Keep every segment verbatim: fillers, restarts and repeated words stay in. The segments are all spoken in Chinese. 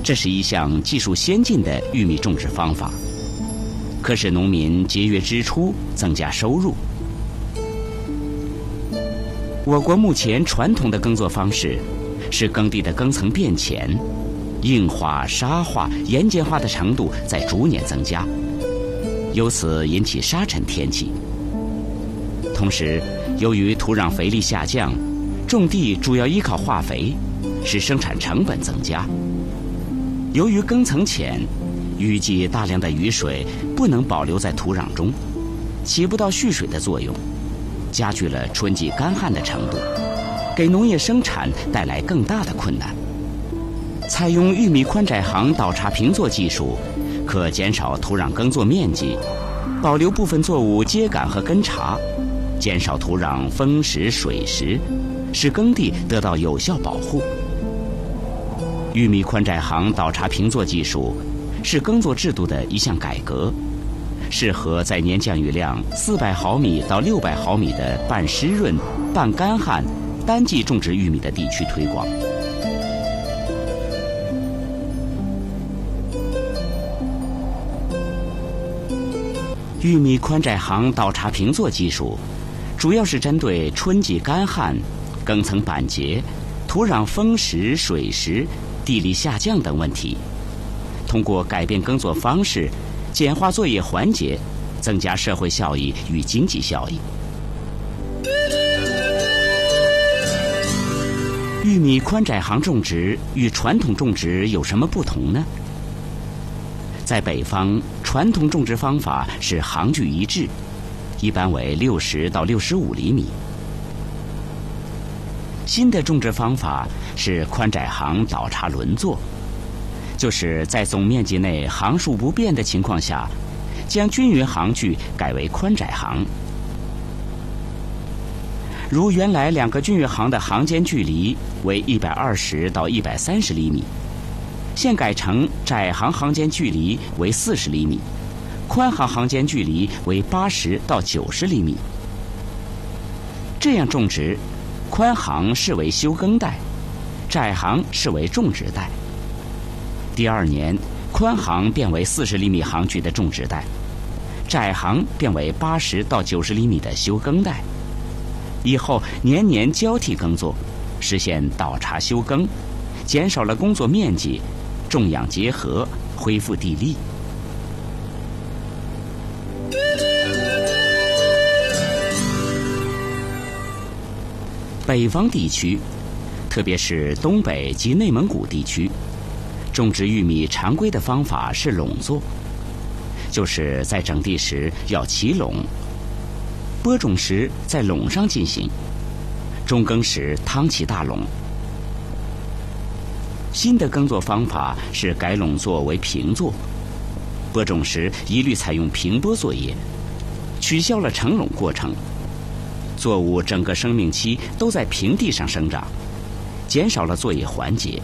这是一项技术先进的玉米种植方法，可使农民节约支出，增加收入。我国目前传统的耕作方式是耕地的耕层变浅，硬化、沙化、盐碱化的程度在逐年增加，由此引起沙尘天气。同时，由于土壤肥力下降，种地主要依靠化肥，使生产成本增加。由于耕层浅，雨季大量的雨水不能保留在土壤中，起不到蓄水的作用，加剧了春季干旱的程度，给农业生产带来更大的困难。采用玉米宽窄行倒插平作技术，可减少土壤耕作面积，保留部分作物秸秆和根茬，减少土壤风蚀水蚀，使耕地得到有效保护。玉米宽窄行倒插平作技术是耕作制度的一项改革，适合在年降雨量四百毫米到六百毫米的半湿润、半干旱、单季种植玉米的地区推广。玉米宽窄行倒插平作技术主要是针对春季干旱、耕层板结、土壤风蚀、水蚀、地力下降等问题，通过改变耕作方式，简化作业环节，增加社会效益与经济效益。玉米宽窄行种植与传统种植有什么不同呢？在北方，传统种植方法是行距一致，一般为六十到六十五厘米。新的种植方法是宽窄行倒插轮作，就是在总面积内行数不变的情况下，将均匀行距改为宽窄行。如原来两个均匀行的行间距离为一百二十到一百三十厘米，现改成窄行行间距离为四十厘米，宽行行间距离为八十到九十厘米。这样种植，宽行视为休耕带，窄行视为种植带。第二年，宽行变为四十厘米行距的种植带，窄行变为八十到九十厘米的休耕带。以后年年交替耕作，实现倒插休耕，减少了工作面积，种养结合，恢复地力。北方地区，特别是东北及内蒙古地区，种植玉米常规的方法是垄作，就是在整地时要起垄，播种时在垄上进行，中耕时趟起大垄。新的耕作方法是改垄作为平作，播种时一律采用平播作业，取消了成垄过程，作物整个生命期都在平地上生长，减少了作业环节。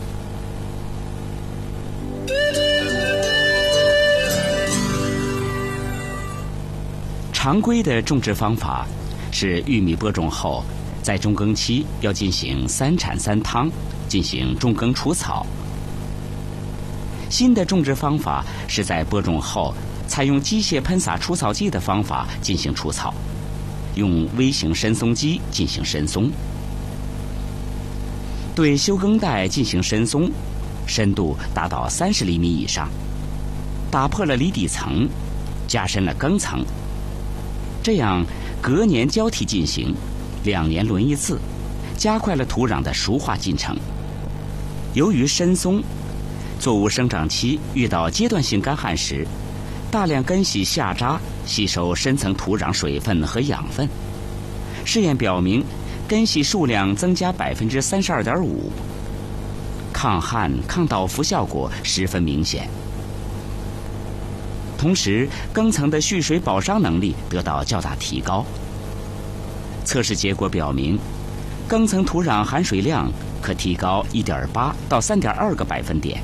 常规的种植方法是玉米播种后，在中耕期要进行三铲三趟，进行中耕除草。新的种植方法是在播种后，采用机械喷洒除草剂的方法进行除草，用微型深松机进行深松。对休耕带进行深松，深度达到三十厘米以上，打破了离底层，加深了耕层。这样隔年交替进行，两年轮一次，加快了土壤的熟化进程。由于深松，作物生长期遇到阶段性干旱时，大量根系下扎，吸收深层土壤水分和养分。试验表明，根系数量增加百分之三十二点五，抗旱、抗倒伏效果十分明显。同时，耕层的蓄水保墒能力得到较大提高。测试结果表明，耕层土壤含水量可提高 一点八到三点二个百分点。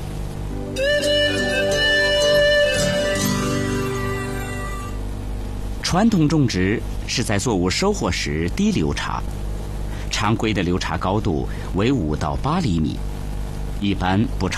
传统种植是在作物收获时低流插，常规的流插高度为五到八厘米，一般不超